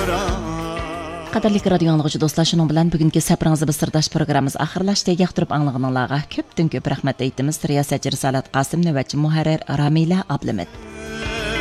Qadarlik radio anlıqçı dostlar, şunun bilan bugünkü səpranızı bir sırdaş programımız axırlaşdı. Yaxtırıb anlığınızlarga köpdün köp rəhmət eytimiz. Riyasətçi Risalat Qasım, növbətçi mühərrir Ramila Ablamid.